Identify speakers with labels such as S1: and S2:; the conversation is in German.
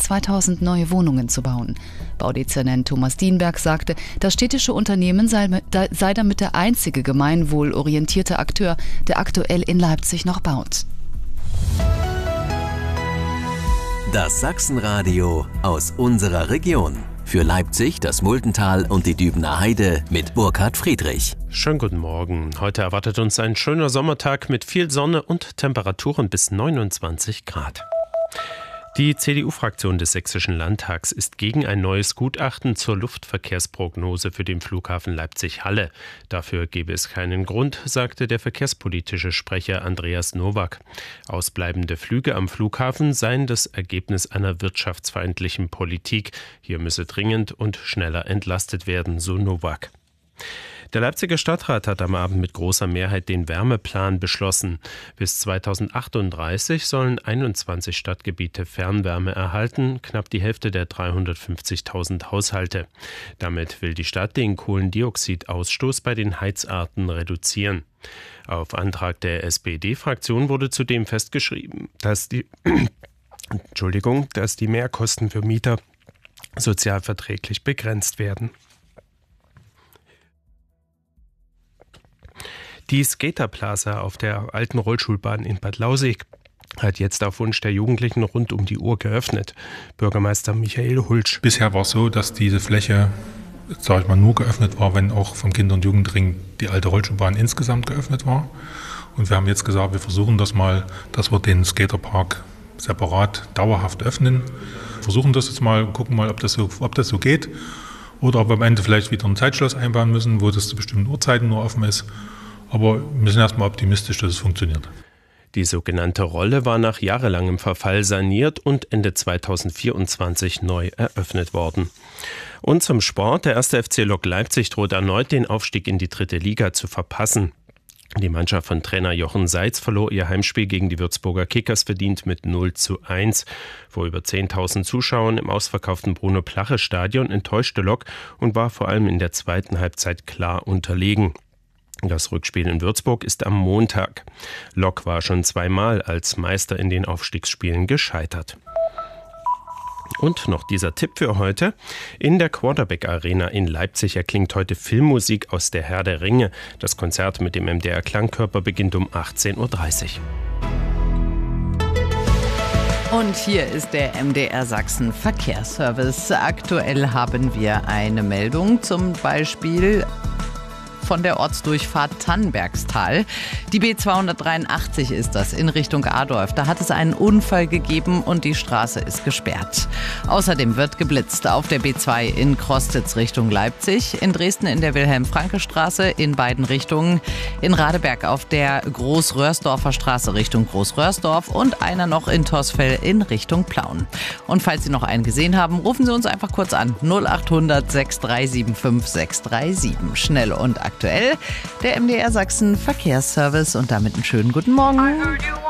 S1: 2000 neue Wohnungen zu bauen. Baudezernent Thomas Dienberg sagte, das städtische Unternehmen sei damit der einzige gemeinwohlorientierte Akteur, der aktuell in Leipzig noch baut.
S2: Das Sachsenradio aus unserer Region. Für Leipzig, das Muldental und die Dübener Heide mit Burkhard Friedrich.
S3: Schönen guten Morgen. Heute erwartet uns ein schöner Sommertag mit viel Sonne und Temperaturen bis 29 Grad. Die CDU-Fraktion des Sächsischen Landtags ist gegen ein neues Gutachten zur Luftverkehrsprognose für den Flughafen Leipzig-Halle. Dafür gebe es keinen Grund, sagte der verkehrspolitische Sprecher Andreas Nowak. Ausbleibende Flüge am Flughafen seien das Ergebnis einer wirtschaftsfeindlichen Politik. Hier müsse dringend und schneller entlastet werden, so Nowak. Der Leipziger Stadtrat hat am Abend mit großer Mehrheit den Wärmeplan beschlossen. Bis 2038 sollen 21 Stadtgebiete Fernwärme erhalten, knapp die Hälfte der 350.000 Haushalte. Damit will die Stadt den Kohlendioxidausstoß bei den Heizarten reduzieren. Auf Antrag der SPD-Fraktion wurde zudem festgeschrieben, dass die Mehrkosten für Mieter sozialverträglich begrenzt werden. Die Skaterplaza auf der alten Rollschulbahn in Bad Lausick hat jetzt auf Wunsch der Jugendlichen rund um die Uhr geöffnet. Bürgermeister Michael Hulsch.
S4: Bisher war es so, dass diese Fläche, nur geöffnet war, wenn auch vom Kinder- und Jugendring die alte Rollschulbahn insgesamt geöffnet war. Und wir haben jetzt gesagt, wir versuchen das mal, dass wir den Skaterpark separat dauerhaft öffnen. Versuchen das jetzt mal, gucken mal, ob das so geht. Oder ob wir am Ende vielleicht wieder ein Zeitschloss einbauen müssen, wo das zu bestimmten Uhrzeiten nur offen ist. Aber wir sind erstmal optimistisch, dass es funktioniert.
S3: Die sogenannte Rolle war nach jahrelangem Verfall saniert und Ende 2024 neu eröffnet worden. Und zum Sport. Der 1. FC Lok Leipzig droht erneut, den Aufstieg in die 3. Liga zu verpassen. Die Mannschaft von Trainer Jochen Seitz verlor ihr Heimspiel gegen die Würzburger Kickers verdient mit 0:1. Vor über 10.000 Zuschauern im ausverkauften Bruno-Plache-Stadion enttäuschte Lok und war vor allem in der zweiten Halbzeit klar unterlegen. Das Rückspiel in Würzburg ist am Montag. Lok war schon zweimal als Meister in den Aufstiegsspielen gescheitert. Und noch dieser Tipp für heute. In der Quarterback Arena in Leipzig erklingt heute Filmmusik aus der Herr der Ringe. Das Konzert mit dem MDR Klangkörper beginnt um 18:30 Uhr.
S1: Und hier ist der MDR Sachsen Verkehrsservice. Aktuell haben wir eine Meldung, zum Beispiel von der Ortsdurchfahrt Tannenbergstal. Die B283 ist das in Richtung Adorf. Da hat es einen Unfall gegeben und die Straße ist gesperrt. Außerdem wird geblitzt auf der B2 in Krostitz Richtung Leipzig, in Dresden in der Wilhelm-Franke-Straße in beiden Richtungen, in Radeberg auf der Großröhrsdorfer Straße Richtung Großröhrsdorf und einer noch in Tosfeld in Richtung Plauen. Und falls Sie noch einen gesehen haben, rufen Sie uns einfach kurz an 0800 6375 637. Schnell und aktuell der MDR Sachsen Verkehrsservice und damit einen schönen guten Morgen.